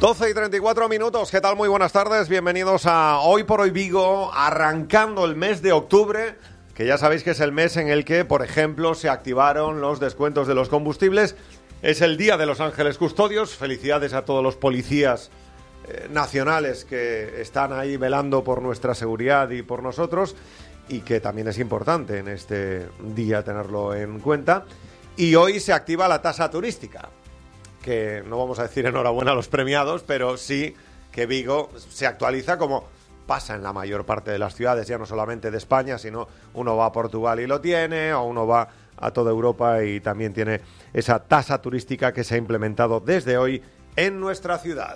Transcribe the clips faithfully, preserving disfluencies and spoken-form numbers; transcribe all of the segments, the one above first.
doce y treinta y cuatro minutos, ¿qué tal? Muy buenas tardes, bienvenidos a Hoy por Hoy Vigo, arrancando el mes de octubre, que ya sabéis que es el mes en el que, por ejemplo, se activaron los descuentos de los combustibles. Es el Día de los Ángeles Custodios. Felicidades a todos los policías eh, nacionales que están ahí velando por nuestra seguridad y por nosotros, y que también es importante en este día tenerlo en cuenta. Y hoy se activa la tasa turística, que no vamos a decir enhorabuena a los premiados, pero sí que Vigo se actualiza como pasa en la mayor parte de las ciudades, ya no solamente de España, sino uno va a Portugal y lo tiene, o uno va a toda Europa y también tiene esa tasa turística que se ha implementado desde hoy en nuestra ciudad.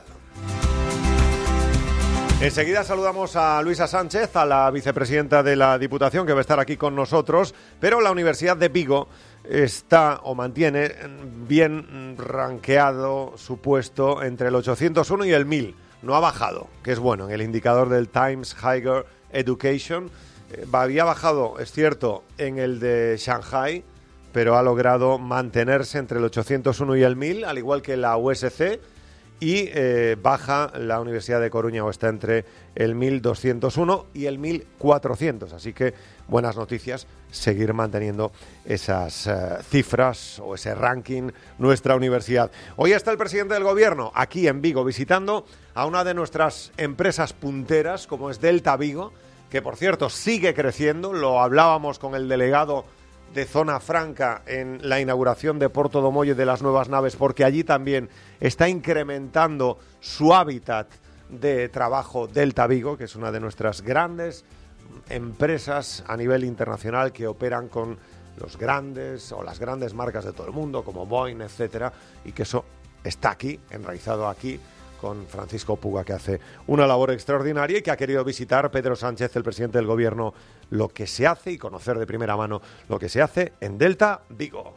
Enseguida saludamos a Luisa Sánchez, a la vicepresidenta de la Diputación, que va a estar aquí con nosotros, pero la Universidad de Vigo está o mantiene bien rankeado su puesto entre el ochocientos uno y el mil. No ha bajado, que es bueno, en el indicador del Times Higher Education. Eh, había bajado, es cierto, en el de Shanghai, pero ha logrado mantenerse entre el ochocientos uno y el mil, al igual que la U S C, y eh, baja la Universidad de Coruña, o está entre el mil doscientos uno y el mil cuatrocientos. Así que buenas noticias, seguir manteniendo esas uh, cifras o ese ranking nuestra universidad. Hoy está el presidente del gobierno aquí en Vigo visitando a una de nuestras empresas punteras, como es Delta Vigo, que por cierto sigue creciendo. Lo hablábamos con el delegado de Zona Franca en la inauguración de Porto do Mollo de las nuevas naves, porque allí también está incrementando su hábitat de trabajo Delta Vigo, que es una de nuestras grandes empresas a nivel internacional que operan con los grandes o las grandes marcas de todo el mundo, como Boeing, etcétera, y que eso está aquí, enraizado aquí, con Francisco Puga, que hace una labor extraordinaria y que ha querido visitar Pedro Sánchez, el presidente del gobierno, lo que se hace y conocer de primera mano lo que se hace en Delta Vigo.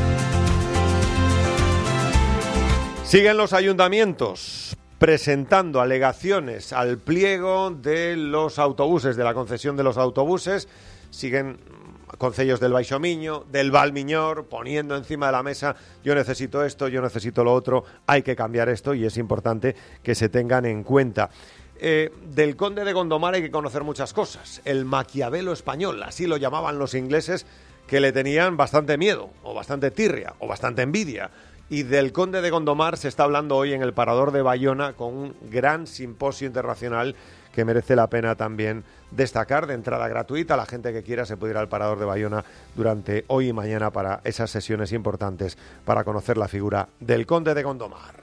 Siguen los ayuntamientos presentando alegaciones al pliego de los autobuses, de la concesión de los autobuses. Siguen concellos del Baixo Miño, del Val Miñor, poniendo encima de la mesa: yo necesito esto, yo necesito lo otro, hay que cambiar esto, y es importante que se tengan en cuenta. Eh, del Conde de Gondomar hay que conocer muchas cosas. El Maquiavelo español, así lo llamaban los ingleses, que le tenían bastante miedo, o bastante tirria, o bastante envidia. Y del Conde de Gondomar se está hablando hoy en el Parador de Bayona, con un gran simposio internacional que merece la pena también destacar, de entrada gratuita. La gente que quiera se puede ir al Parador de Bayona durante hoy y mañana para esas sesiones importantes para conocer la figura del Conde de Gondomar.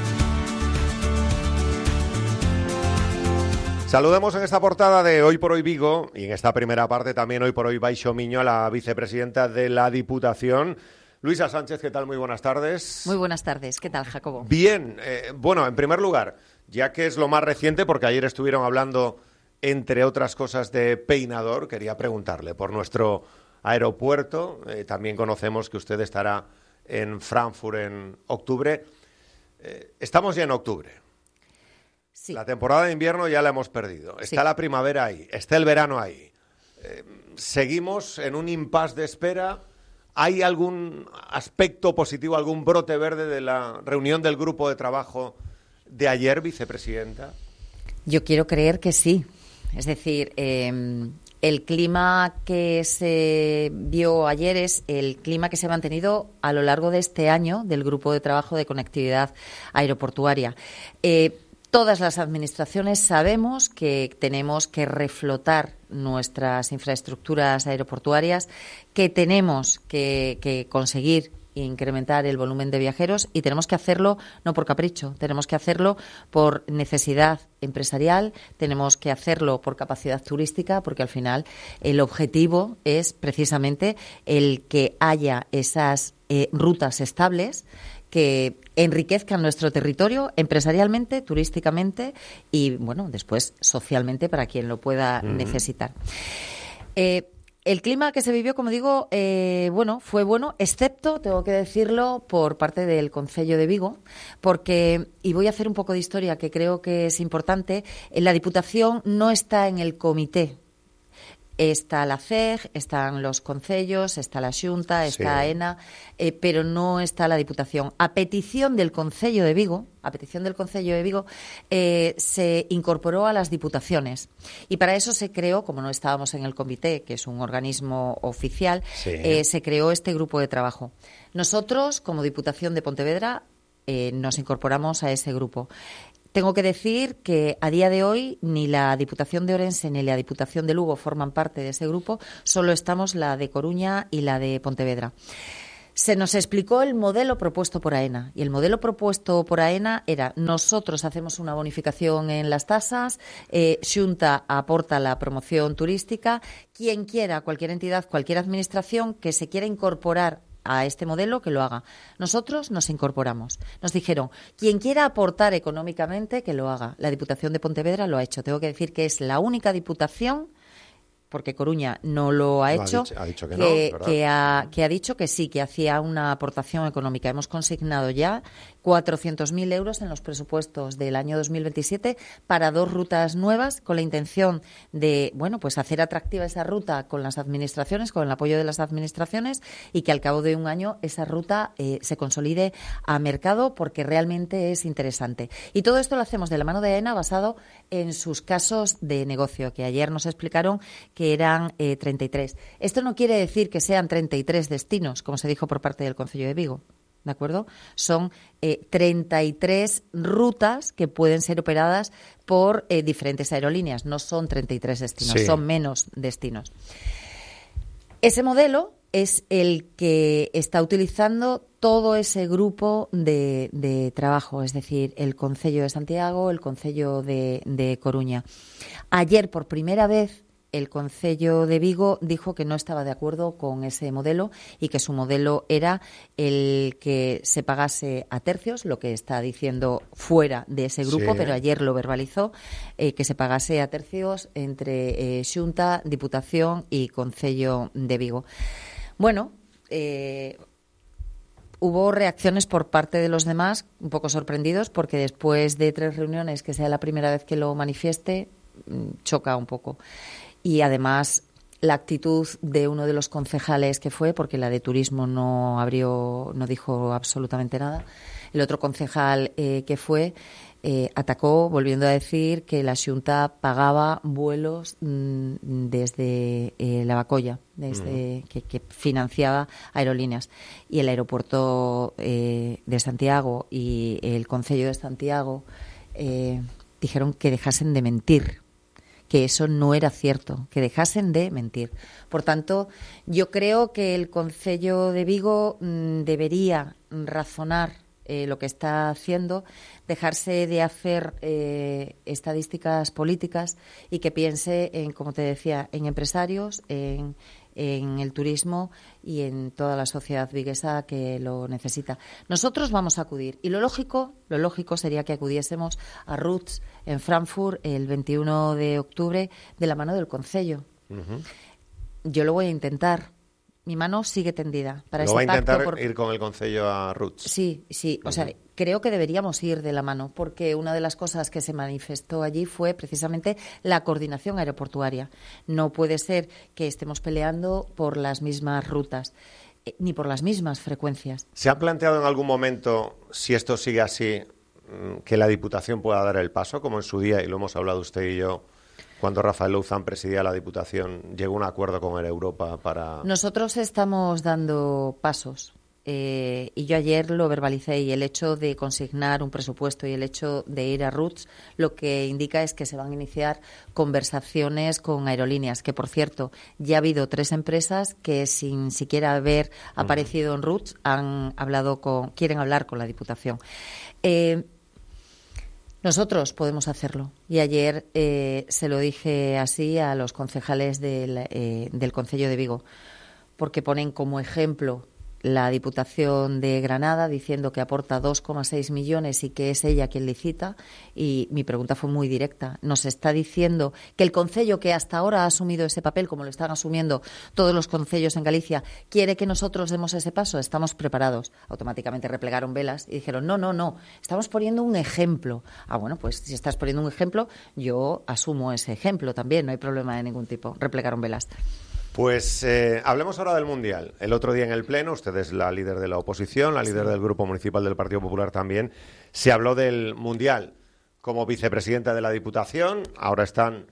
Saludemos en esta portada de Hoy por Hoy Vigo, y en esta primera parte también Hoy por Hoy Baixo Miño, a la vicepresidenta de la Diputación, Luisa Sánchez. ¿Qué tal? Muy buenas tardes. Muy buenas tardes. ¿Qué tal, Jacobo? Bien. Eh, bueno, en primer lugar, ya que es lo más reciente, porque ayer estuvieron hablando, entre otras cosas, de Peinador, quería preguntarle por nuestro aeropuerto. Eh, también conocemos que usted estará en Frankfurt en octubre. Eh, estamos ya en octubre. Sí. La temporada de invierno ya la hemos perdido. Está Sí. la primavera ahí, está el verano ahí. Eh, seguimos en un impasse de espera. ¿Hay algún aspecto positivo, algún brote verde de la reunión del grupo de trabajo de ayer, vicepresidenta? Yo quiero creer que sí. Es decir, eh, el clima que se vio ayer es el clima que se ha mantenido a lo largo de este año del grupo de trabajo de conectividad aeroportuaria. Eh, Todas las administraciones sabemos que tenemos que reflotar nuestras infraestructuras aeroportuarias, que tenemos que, que conseguir incrementar el volumen de viajeros, y tenemos que hacerlo no por capricho, tenemos que hacerlo por necesidad empresarial, tenemos que hacerlo por capacidad turística, porque al final el objetivo es precisamente el que haya esas eh, rutas estables que enriquezcan nuestro territorio empresarialmente, turísticamente y, bueno, después socialmente para quien lo pueda uh-huh. necesitar. Eh, el clima que se vivió, como digo, eh, bueno, fue bueno, excepto, tengo que decirlo, por parte del Concello de Vigo, porque, y voy a hacer un poco de historia que creo que es importante, la Diputación no está en el comité. Está la C E G, están los concellos, está la Xunta, está Sí. AENA, eh, pero no está la Diputación. A petición del Concello de Vigo, a petición del Concello de Vigo, eh, se incorporó a las diputaciones. Y para eso se creó, como no estábamos en el comité, que es un organismo oficial, Sí. eh, se creó este grupo de trabajo. Nosotros, como Diputación de Pontevedra, eh, nos incorporamos a ese grupo. Tengo que decir que a día de hoy ni la Diputación de Orense ni la Diputación de Lugo forman parte de ese grupo, solo estamos la de Coruña y la de Pontevedra. Se nos explicó el modelo propuesto por AENA y el modelo propuesto por AENA era: nosotros hacemos una bonificación en las tasas, eh, Xunta aporta la promoción turística, quien quiera, cualquier entidad, cualquier administración que se quiera incorporar a este modelo, que lo haga. Nosotros nos incorporamos. Nos dijeron, quien quiera aportar económicamente, que lo haga. La Diputación de Pontevedra lo ha hecho. Tengo que decir que es la única diputación, porque Coruña no lo ha No, ha hecho, dicho- ha dicho que que, no, ¿verdad? que ha, que ha dicho que sí, que hacía una aportación económica. Hemos consignado ya cuatrocientos mil euros en los presupuestos del año dos mil veintisiete para dos rutas nuevas, con la intención de, bueno, pues hacer atractiva esa ruta con las administraciones, con el apoyo de las administraciones, y que al cabo de un año esa ruta eh, se consolide a mercado, porque realmente es interesante. Y todo esto lo hacemos de la mano de AENA, basado en sus casos de negocio, que ayer nos explicaron que eran eh, treinta y tres. Esto no quiere decir que sean treinta y tres destinos, como se dijo por parte del Concello de Vigo. ¿De acuerdo? Son eh, treinta y tres rutas que pueden ser operadas por eh, diferentes aerolíneas. No son treinta y tres destinos, Sí. son menos destinos. Ese modelo es el que está utilizando todo ese grupo de, de trabajo, es decir, el Concello de Santiago, el Concello de, de Coruña. Ayer, por primera vez, el Concello de Vigo dijo que no estaba de acuerdo con ese modelo y que su modelo era el que se pagase a tercios, lo que está diciendo fuera de ese grupo, Sí. pero ayer lo verbalizó, eh, que se pagase a tercios entre eh, Xunta, Diputación y Concello de Vigo. Bueno, eh, hubo reacciones por parte de los demás un poco sorprendidos, porque después de tres reuniones, que sea la primera vez que lo manifieste, choca un poco. Y además la actitud de uno de los concejales que fue, porque la de turismo no abrió, no dijo absolutamente nada. El otro concejal eh, que fue eh, atacó, volviendo a decir que la Xunta pagaba vuelos mmm, desde eh, Lavacolla, desde uh-huh. que, que financiaba aerolíneas. Y el aeropuerto eh, de Santiago y el Concello de Santiago eh, dijeron que dejasen de mentir, que eso no era cierto, que dejasen de mentir. Por tanto, yo creo que el Concello de Vigo mmm, debería razonar eh, lo que está haciendo, dejarse de hacer eh, estadísticas políticas y que piense en, como te decía, en empresarios, en, en el turismo y en toda la sociedad viguesa que lo necesita. Nosotros vamos a acudir, y lo lógico, lo lógico sería que acudiésemos a Roots en Frankfurt el veintiuno de octubre de la mano del Concello. Uh-huh. Yo lo voy a intentar. Mi mano sigue tendida para ¿Lo ese va a intentar pacto por... ir con el Concello a Roots? Sí, sí. O uh-huh. sea, creo que deberíamos ir de la mano, porque una de las cosas que se manifestó allí fue precisamente la coordinación aeroportuaria. No puede ser que estemos peleando por las mismas rutas, eh, ni por las mismas frecuencias. ¿Se ha planteado en algún momento, si esto sigue así, que la Diputación pueda dar el paso, como en su día, y lo hemos hablado usted y yo, cuando Rafael Louzán presidía la Diputación, llegó a un acuerdo con el Europa para...? Nosotros estamos dando pasos. Eh, y yo ayer lo verbalicé, y el hecho de consignar un presupuesto y el hecho de ir a Roots lo que indica es que se van a iniciar conversaciones con aerolíneas, que por cierto ya ha habido tres empresas que sin siquiera haber aparecido en Roots han hablado con, quieren hablar con la Diputación. Eh, Nosotros podemos hacerlo, y ayer eh, se lo dije así a los concejales del, eh, del Concello de Vigo, porque ponen como ejemplo la Diputación de Granada diciendo que aporta dos coma seis millones y que es ella quien licita, y mi pregunta fue muy directa. Nos está diciendo que el concello que hasta ahora ha asumido ese papel, como lo están asumiendo todos los concellos en Galicia, quiere que nosotros demos ese paso. Estamos preparados. Automáticamente replegaron velas y dijeron, no, no, no, estamos poniendo un ejemplo. Ah, bueno, pues si estás poniendo un ejemplo, yo asumo ese ejemplo también, no hay problema de ningún tipo. Replegaron velas. Pues eh, hablemos ahora del Mundial. El otro día en el Pleno, usted es la líder de la oposición, la líder sí. del Grupo Municipal del Partido Popular también, se habló del Mundial como vicepresidenta de la Diputación. Ahora están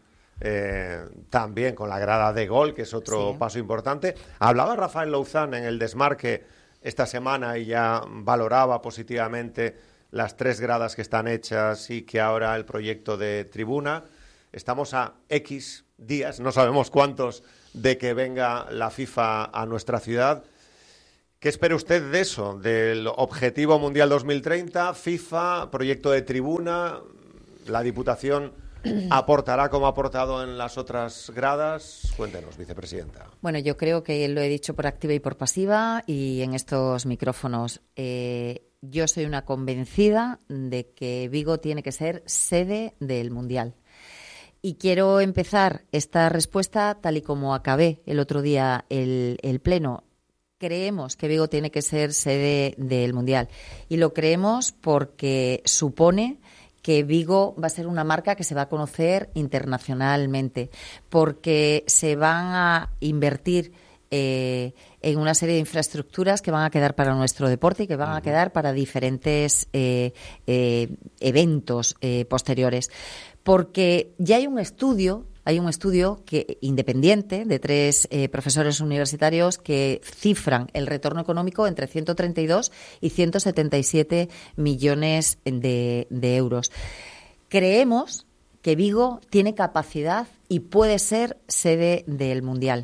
eh, también con la grada de gol, que es otro sí. paso importante. Hablaba Rafael Louzán en el Desmarque esta semana y ya valoraba positivamente las tres gradas que están hechas y que ahora el proyecto de tribuna. Estamos a X días, no sabemos cuántos, de que venga la FIFA a nuestra ciudad. ¿Qué espera usted de eso? Del Objetivo Mundial dos mil treinta, FIFA, proyecto de tribuna, la Diputación aportará como ha aportado en las otras gradas. Cuéntenos, vicepresidenta. Bueno, yo creo que lo he dicho por activa y por pasiva y en estos micrófonos. Eh, yo soy una convencida de que Vigo tiene que ser sede del Mundial. Y quiero empezar esta respuesta tal y como acabé el otro día el, el Pleno. Creemos que Vigo tiene que ser sede del Mundial. Y lo creemos porque supone que Vigo va a ser una marca que se va a conocer internacionalmente, porque se van a invertir eh, en una serie de infraestructuras que van a quedar para nuestro deporte y que van a quedar para diferentes eh, eh, eventos eh, posteriores. Porque ya hay un estudio, hay un estudio que independiente de tres eh, profesores universitarios que cifran el retorno económico entre ciento treinta y dos y ciento setenta y siete millones de, de euros. Creemos que Vigo tiene capacidad y puede ser sede del Mundial.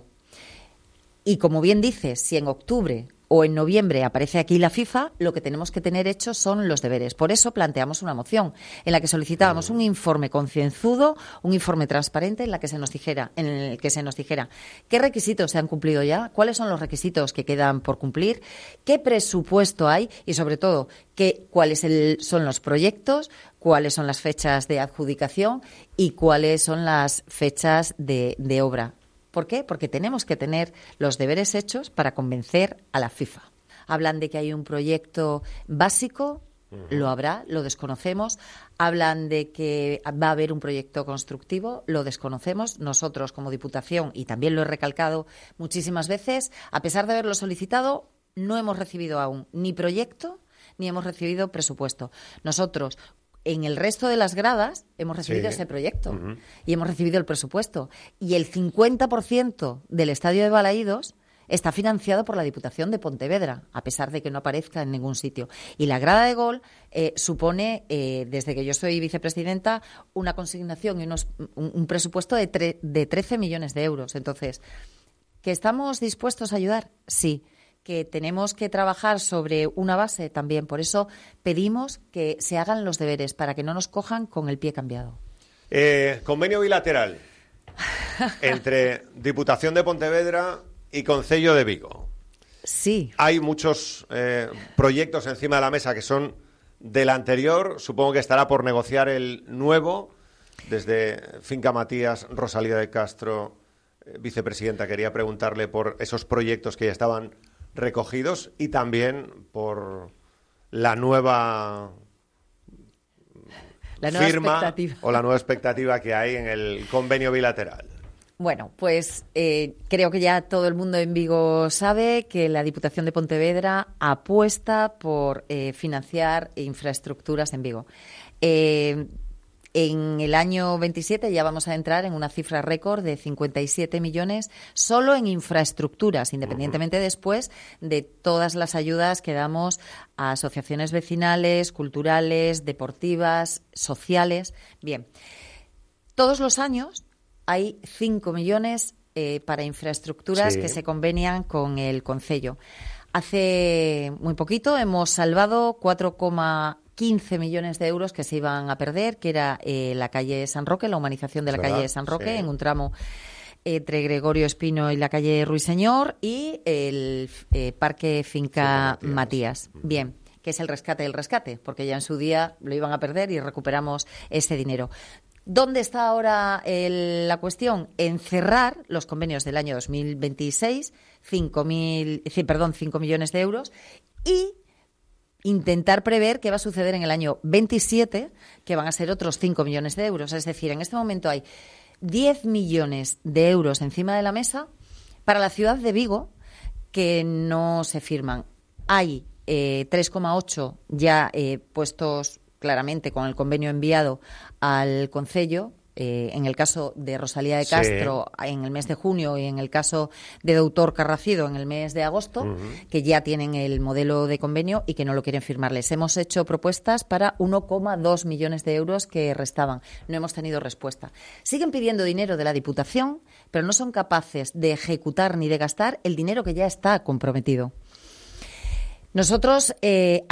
Y como bien dices, si en octubre o en noviembre aparece aquí la FIFA, lo que tenemos que tener hechos son los deberes. Por eso planteamos una moción en la que solicitábamos un informe concienzudo, un informe transparente en la que se nos dijera, en el que se nos dijera qué requisitos se han cumplido ya, cuáles son los requisitos que quedan por cumplir, qué presupuesto hay y, sobre todo, qué, cuáles el, son los proyectos, cuáles son las fechas de adjudicación y cuáles son las fechas de, de obra. ¿Por qué? Porque tenemos que tener los deberes hechos para convencer a la FIFA. Hablan de que hay un proyecto básico, uh-huh. lo habrá, lo desconocemos. Hablan de que va a haber un proyecto constructivo, lo desconocemos. Nosotros, como Diputación, y también lo he recalcado muchísimas veces, a pesar de haberlo solicitado, no hemos recibido aún ni proyecto ni hemos recibido presupuesto. Nosotros, en el resto de las gradas hemos recibido sí. ese proyecto uh-huh. y hemos recibido el presupuesto. Y el cincuenta por ciento del estadio de Balaídos está financiado por la Diputación de Pontevedra, a pesar de que no aparezca en ningún sitio. Y la grada de gol eh, supone, eh, desde que yo soy vicepresidenta, una consignación y unos, un, un presupuesto de, tre- de trece millones de euros. Entonces, ¿que estamos dispuestos a ayudar? Sí. Que tenemos que trabajar sobre una base también. Por eso pedimos que se hagan los deberes para que no nos cojan con el pie cambiado. Eh, convenio bilateral entre Diputación de Pontevedra y Concello de Vigo. Sí. Hay muchos eh, proyectos encima de la mesa que son del anterior. Supongo que estará por negociar el nuevo. Desde Finca Matías, Rosalía de Castro, eh, vicepresidenta, quería preguntarle por esos proyectos que ya estaban recogidos y también por la nueva, la nueva firma expectativa. o la nueva expectativa que hay en el convenio bilateral. Bueno, pues eh, creo que ya todo el mundo en Vigo sabe que la Diputación de Pontevedra apuesta por eh, financiar infraestructuras en Vigo. Eh, En el año veintisiete ya vamos a entrar en una cifra récord de cincuenta y siete millones solo en infraestructuras, independientemente después de todas las ayudas que damos a asociaciones vecinales, culturales, deportivas, sociales. Bien, todos los años hay cinco millones eh, para infraestructuras sí. que se convenian con el concello. Hace muy poquito hemos salvado cuatro coma quince millones de euros que se iban a perder, que era eh, la calle San Roque, la humanización de la ¿verdad? calle San Roque, sí. en un tramo entre Gregorio Espino y la calle Ruiseñor, y el eh, Parque Finca sí, Matías. Matías. Bien, que es el rescate del rescate, porque ya en su día lo iban a perder y recuperamos ese dinero. ¿Dónde está ahora el, la cuestión? En cerrar los convenios del año dos mil veintiséis, cinco mil, perdón, cinco millones de euros, y intentar prever qué va a suceder en el año veintisiete, que van a ser otros cinco millones de euros. Es decir, en este momento hay diez millones de euros encima de la mesa para la ciudad de Vigo que no se firman. Hay eh, tres coma ocho ya eh, puestos claramente con el convenio enviado al Concello, eh, en el caso de Rosalía de Castro sí. en el mes de junio y en el caso de Doutor Carracido en el mes de agosto, uh-huh. que ya tienen el modelo de convenio y que no lo quieren firmar. Les hemos hecho propuestas para uno coma dos millones de euros que restaban. No hemos tenido respuesta. Siguen pidiendo dinero de la Diputación, pero no son capaces de ejecutar ni de gastar el dinero que ya está comprometido. Nosotros, eh,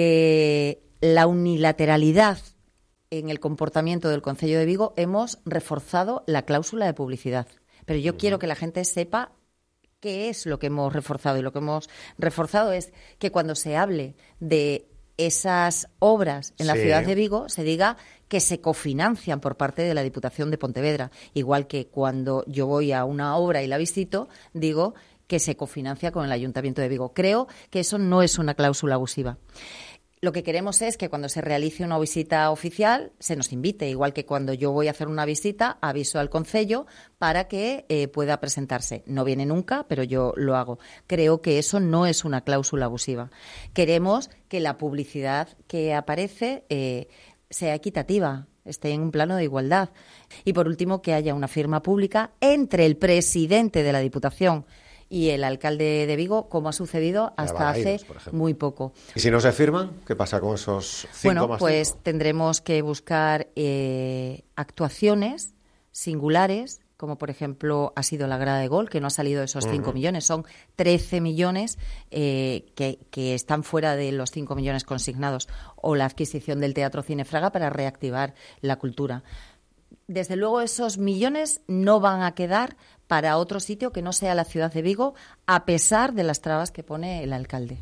ante la unilateralidad en el comportamiento del Concello de Vigo, hemos reforzado la cláusula de publicidad. Pero yo uh-huh. quiero que la gente sepa qué es lo que hemos reforzado. Y lo que hemos reforzado es que cuando se hable de esas obras en la sí. ciudad de Vigo, se diga que se cofinancian por parte de la Diputación de Pontevedra. Igual que cuando yo voy a una obra y la visito, digo que se cofinancia con el Ayuntamiento de Vigo. Creo que eso no es una cláusula abusiva. Lo que queremos es que cuando se realice una visita oficial se nos invite, igual que cuando yo voy a hacer una visita, aviso al Concello para que eh, pueda presentarse. No viene nunca, pero yo lo hago. Creo que eso no es una cláusula abusiva. Queremos que la publicidad que aparece eh, sea equitativa, esté en un plano de igualdad. Y, por último, que haya una firma pública entre el presidente de la Diputación y el alcalde de Vigo, como ha sucedido hasta hace muy poco. ¿Y si no se firman? ¿Qué pasa con esos cinco bueno, más pues cinco? Tendremos que buscar eh, actuaciones singulares, como por ejemplo ha sido la grada de gol, que no ha salido de esos cinco uh-huh. millones. Son trece millones eh, que, que están fuera de los cinco millones consignados. O la adquisición del Teatro Cine Fraga para reactivar la cultura. Desde luego esos millones no van a quedar para otro sitio que no sea la ciudad de Vigo, a pesar de las trabas que pone el alcalde.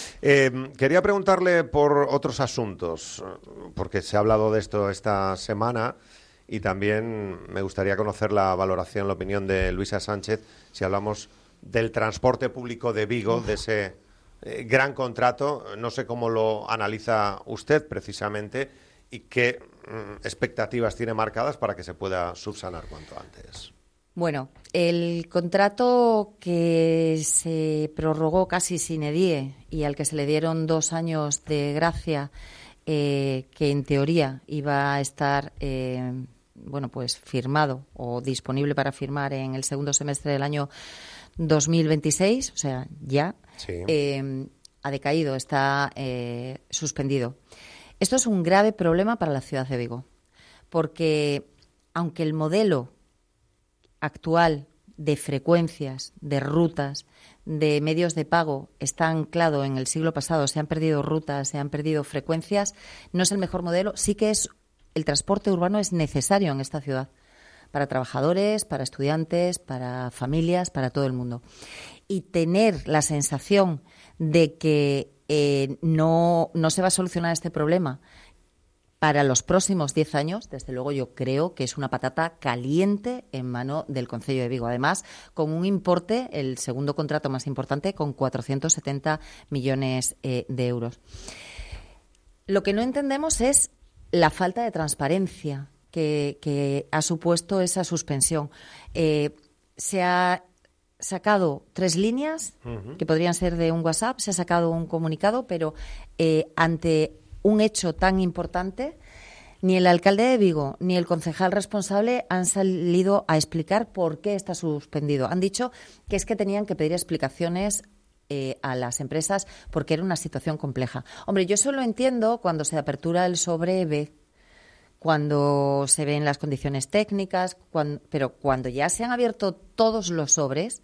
Eh, quería preguntarle por otros asuntos, porque se ha hablado de esto esta semana y también me gustaría conocer la valoración, la opinión de Luisa Sánchez, si hablamos del transporte público de Vigo, Uf. de ese eh, gran contrato. No sé cómo lo analiza usted precisamente y qué mm, expectativas tiene marcadas para que se pueda subsanar cuanto antes. Bueno, el contrato que se prorrogó casi sine die y al que se le dieron dos años de gracia, eh, que en teoría iba a estar eh, bueno, pues firmado o disponible para firmar en el segundo semestre del año dos mil veintiséis, o sea, ya, sí. eh, ha decaído, está eh, suspendido. Esto es un grave problema para la ciudad de Vigo, porque aunque el modelo actual de frecuencias, de rutas, de medios de pago está anclado en el siglo pasado, se han perdido rutas, se han perdido frecuencias, no es el mejor modelo. Sí que es el transporte urbano es necesario en esta ciudad para trabajadores, para estudiantes, para familias, para todo el mundo. Y tener la sensación de que eh, no, no se va a solucionar este problema para los próximos diez años, desde luego yo creo que es una patata caliente en mano del Concello de Vigo. Además, con un importe, el segundo contrato más importante, con cuatrocientos setenta millones eh, de euros. Lo que no entendemos es la falta de transparencia que, que ha supuesto esa suspensión. Eh, se ha sacado tres líneas, uh-huh. que podrían ser de un WhatsApp, se ha sacado un comunicado, pero eh, ante un hecho tan importante, ni el alcalde de Vigo ni el concejal responsable han salido a explicar por qué está suspendido. Han dicho que es que tenían que pedir explicaciones eh, a las empresas porque era una situación compleja. Hombre, yo eso lo entiendo cuando se apertura el sobre B, cuando se ven las condiciones técnicas, cuando, pero cuando ya se han abierto todos los sobres,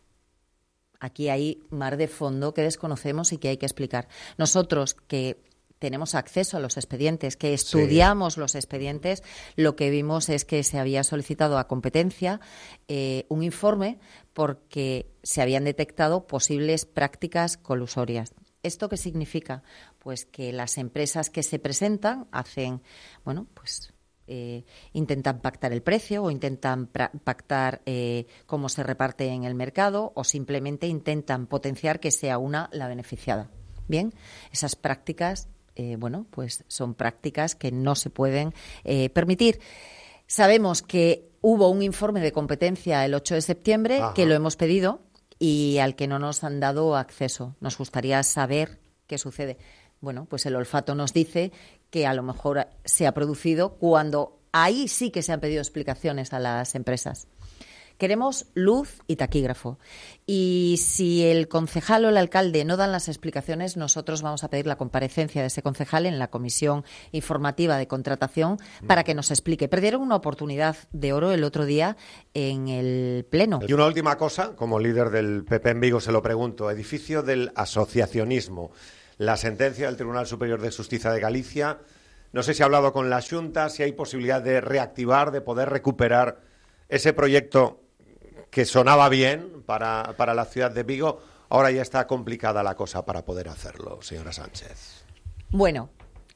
aquí hay mar de fondo que desconocemos y que hay que explicar. Nosotros, que tenemos acceso a los expedientes, que estudiamos sí. los expedientes, lo que vimos es que se había solicitado a competencia eh, un informe porque se habían detectado posibles prácticas colusorias. ¿Esto qué significa? Pues que las empresas que se presentan hacen, bueno, pues eh, intentan pactar el precio o intentan pra- pactar eh, cómo se reparte en el mercado o simplemente intentan potenciar que sea una la beneficiada. Bien, esas prácticas, eh, bueno, pues son prácticas que no se pueden eh, permitir. Sabemos que hubo un informe de competencia el ocho de septiembre, Ajá. que lo hemos pedido y al que no nos han dado acceso. Nos gustaría saber qué sucede. Bueno, pues el olfato nos dice que a lo mejor se ha producido cuando ahí sí que se han pedido explicaciones a las empresas. Queremos luz y taquígrafo. Y si el concejal o el alcalde no dan las explicaciones, nosotros vamos a pedir la comparecencia de ese concejal en la comisión informativa de contratación para que nos explique. Perdieron una oportunidad de oro el otro día en el Pleno. Y una última cosa, como líder del P P en Vigo se lo pregunto. Edificio del asociacionismo. La sentencia del Tribunal Superior de Justicia de Galicia. No sé si ha hablado con la Xunta, si hay posibilidad de reactivar, de poder recuperar ese proyecto que sonaba bien para, para la ciudad de Vigo. Ahora ya está complicada la cosa para poder hacerlo, señora Sánchez. Bueno,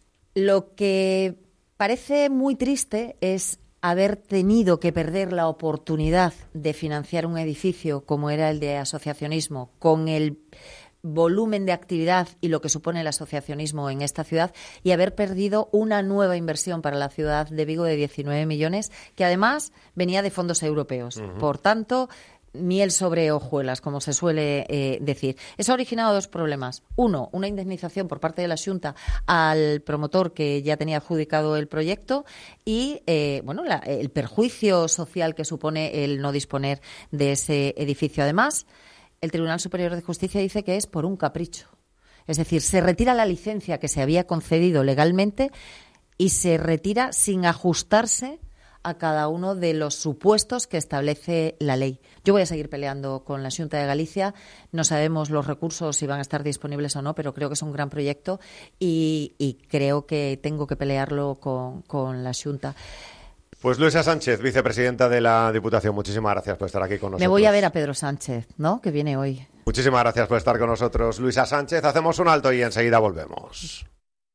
lo que parece muy triste es haber tenido que perder la oportunidad de financiar un edificio como era el de asociacionismo, con el volumen de actividad y lo que supone el asociacionismo en esta ciudad, y haber perdido una nueva inversión para la ciudad de Vigo de diecinueve millones, que además venía de fondos europeos. Uh-huh. Por tanto, miel sobre hojuelas, como se suele eh, decir. Eso ha originado dos problemas. Uno, una indemnización por parte de la Xunta al promotor que ya tenía adjudicado el proyecto y eh, bueno, la, el perjuicio social que supone el no disponer de ese edificio. Además, el Tribunal Superior de Justicia dice que es por un capricho. Es decir, se retira la licencia que se había concedido legalmente y se retira sin ajustarse a cada uno de los supuestos que establece la ley. Yo voy a seguir peleando con la Xunta de Galicia. No sabemos los recursos si van a estar disponibles o no, pero creo que es un gran proyecto y, y creo que tengo que pelearlo con, con la Xunta. Pues Luisa Sánchez, vicepresidenta de la Diputación, muchísimas gracias por estar aquí con nosotros. Me voy a ver a Pedro Sánchez, ¿no?, que viene hoy. Muchísimas gracias por estar con nosotros, Luisa Sánchez. Hacemos un alto y enseguida volvemos.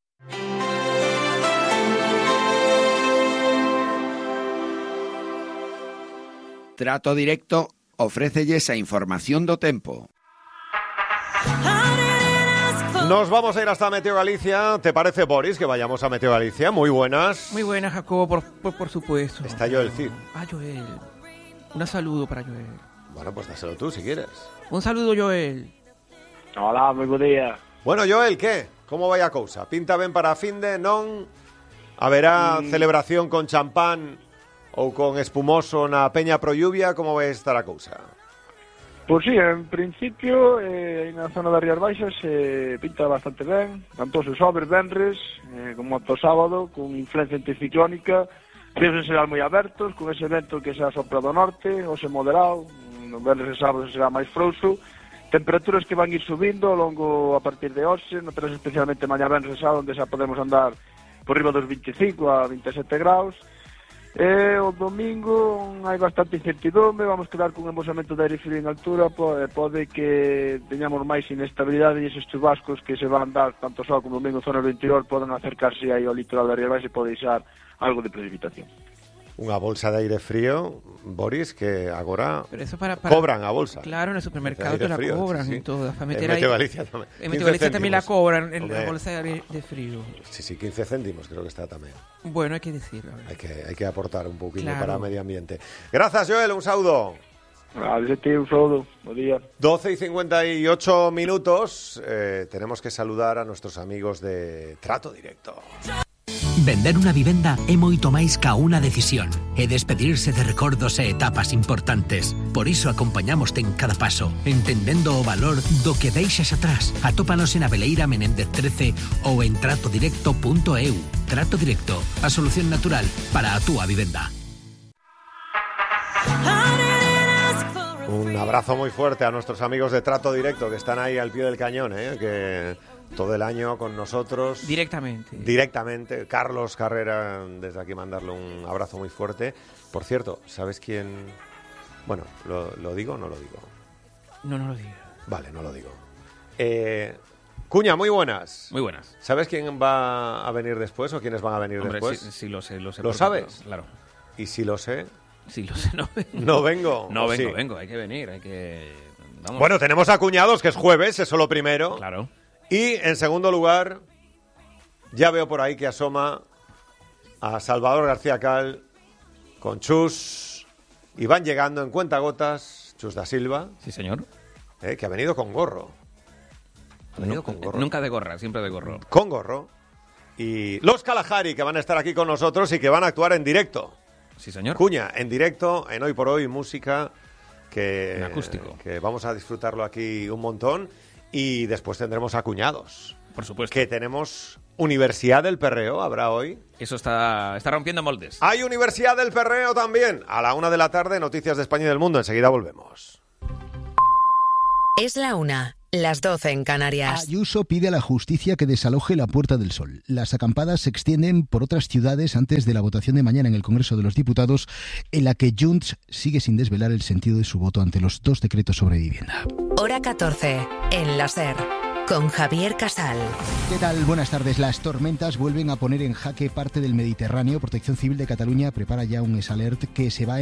Trato Directo ofrécelles a información do tempo. Nos vamos a ir hasta Meteo Galicia. ¿Te parece, Boris, que vayamos a Meteo Galicia? Muy buenas. Muy buenas, Jacobo, por, por, por supuesto. Está Joel Cid. Ah, Joel. Un saludo para Joel. Bueno, pues dáselo tú, si quieres. Un saludo, Joel. Hola, moi bo día. Bueno, Joel, que? Como vai a cousa? Pinta ben para a finde, non? Haberá mm. celebración con champán ou con espumoso na Peña Pro Lluvia? Como vai estar a cousa? Pois sí, en principio, eh, na zona das Rías Baixas eh, pinta bastante ben, tanto os sobres venres, eh, como o sábado, con influencia anticiclónica, ríos en xeral moi abertos, con ese vento que xa sopra do norte, o se moderado, no venres e sábado será máis frouxo, temperaturas que van ir subindo ao longo a partir de hoxe, no tres especialmente mañá venres e sábado, onde xa podemos andar por riba dos veinticinco a veintisiete graus. E o domingo hai bastante incertidumbre, vamos quedar con un embosamento de aire frío en altura, pode, pode que teñamos máis inestabilidade e eses chubascos que se van dar tanto só como domingo en zonas do interior poden acercarse aí ao litoral da Rías Baixas e pode deixar algo de precipitación. Unha bolsa de aire frío, Boris, que agora para, para, cobran a bolsa. Claro, en el supermercado te la frío, cobran sí, sí. y todo. En Meteo Galicia tamén. En Meteo Galicia tamén la cobran en la bolsa de aire de frío. Sí, sí, quince céntimos creo que está tamén. Bueno, hay que decirlo. Hay que, hay que aportar un poquito claro. para el medio ambiente. Gracias, Joel, un saludo. Gracias, tío, un saludo. Buen día. doce y cincuenta y ocho minutos. Eh, tenemos que saludar a nuestros amigos de Trato Directo. Vender unha vivenda é moito máis ca unha decisión. É despedirse de recordos e etapas importantes. Por iso acompañamoste en cada paso, entendendo o valor do que deixas atrás. Atópanos en Aveleira Menéndez trece ou en trato directo punto e u. Trato Directo, a solución natural para a túa vivenda. Un abrazo muy fuerte a nuestros amigos de Trato Directo que están ahí al pie del cañón, ¿eh? que todo el año con nosotros. Directamente. Directamente. Carlos Carrera, desde aquí mandarle un abrazo muy fuerte. Por cierto, ¿sabes quién? Bueno, ¿lo, lo digo o no lo digo? No, no lo digo. Vale, no lo digo. Eh, Cuña, muy buenas. Muy buenas. ¿Sabes quién va a venir después o quiénes van a venir Hombre, después? Sí, sí, lo sé, lo sé. ¿Lo por sabes? ejemplo, claro. Y si lo sé, Sí, lo sé, no vengo. ¿no vengo? No ¿o vengo, sí? vengo, hay que venir, hay que... Vamos. Bueno, tenemos a Cuñados, que es jueves, eso lo primero. Claro. Y en segundo lugar, ya veo por ahí que asoma a Salvador García Cal con Chus. Y van llegando en cuentagotas Chus da Silva, Sí, señor. eh, que ha venido con gorro. Ha venido con gorro. Nunca de gorra, siempre de gorro. Con gorro. Y los Kalahari, que van a estar aquí con nosotros y que van a actuar en directo. Sí, señor. Cuña, en directo, en Hoy por Hoy, música que, En acústico. que vamos a disfrutarlo aquí un montón. Y después tendremos a Cuñados. Por supuesto. Que tenemos Universidad del Perreo, habrá hoy. Eso está, está rompiendo moldes. Hay Universidad del Perreo también. A la una de la tarde, noticias de España y del mundo. Enseguida volvemos. Es la una, las doce en Canarias. Ayuso pide a la justicia que desaloje la Puerta del Sol. Las acampadas se extienden por otras ciudades antes de la votación de mañana en el Congreso de los Diputados, en la que Junts sigue sin desvelar el sentido de su voto ante los dos decretos sobre vivienda. Hora catorce, en la SER, con Javier Casal. ¿Qué tal? Buenas tardes. Las tormentas vuelven a poner en jaque parte del Mediterráneo. Protección Civil de Cataluña prepara ya un S-Alert que se va a